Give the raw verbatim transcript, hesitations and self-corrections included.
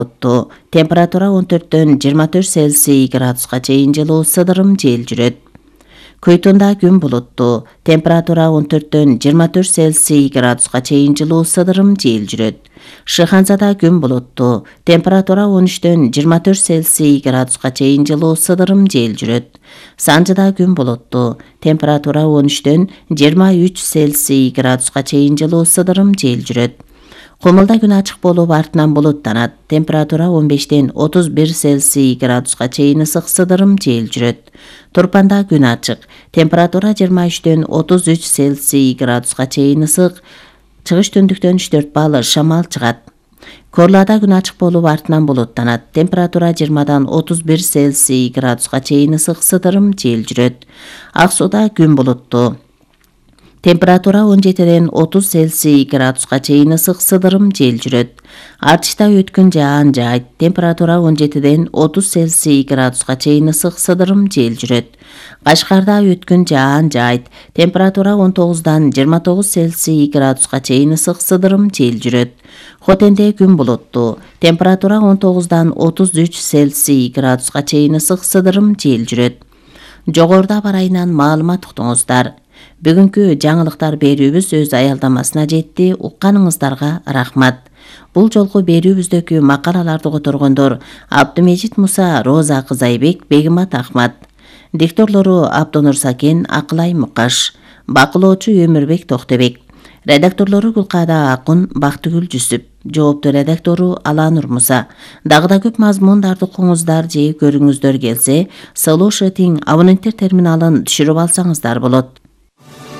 Температура он төрттөн жыйырма төрт Цельсий градуска чейин жылуу сыдырым жел жүрөт. Көйтүндө күн булуттуу. Температура он төрттөн жыйырма төрт Цельсий градуска чейин жылуу сыдырым жел жүрөт. Шыханзада күн булуттуу. Температура он үчтөн жыйырма төрт Цельсий градуска чейин жылуу сыдырым жел жүрөт. Санжыда күн булуттуу. Температура он үчтөн жыйырма үч Цельсий градуска чейин жылуу сыдырым жел жүрөт. Кумулда күн ачык болуп артынан булуттанат. Температура он бештен отуз бир Цельсий градуска чейин ысык сыдырым жел жүрөт. Турпанда күн ачык. Температура жыйырма үчтөн отуз үч Цельсий градуска чейин ысык. Чыгыш түндүктөн үч төрт балл шамал чыгат. Корлада күн ачык болуп артынан булуттанат. Температура жыйырмадан отуз бир Цельсий градуска чейин ысык сыдырым жел жүрөт. Ак сууда күн булуттуу. Температура он жетиден отуз Цельсий градуска чейин ысык сыдырым жел жүрөт. Артышта өткүн жаан жаайт. Температура он жетиден отуз Цельсий градуска чейин ысык сыдырым жел жүрөт. Кашкарда өткүн жаан жаайт. Температура он тогуздан жыйырма тогуз Цельсий градуска чейин ысык сыдырым жел жүрөт. Хотенде күн булуттуу. Температура он тогуздан отуз үч Цельсий градуска чейин ысык сыдырым жел жүрөт. Жогоруда барайынан маалымат уктуңуздар. Бүгүнкү жаңылыктар берүүбүз өз аялдамасына жетти. Укканыңыздарга рахмат. Бул жолку берүүбүздөгү макалаларды которгондор Абдымежит Муса, Роза Кызайбек, Бегимат Ахмат. Дикторлору Абдонур Сакен, Акылай Мукаш. Бакылоочу Өмүрбек Токтобек. Редакторлору Гулкада Акун, Бактыгүл Жүсүп. Жоопту редактору Аланур Муса. Дагы да көп мазмундарды окуңуздар же көрүңүздөр келсе, Solution абоненттер терминалын түшүрүп алсаңыздар болот.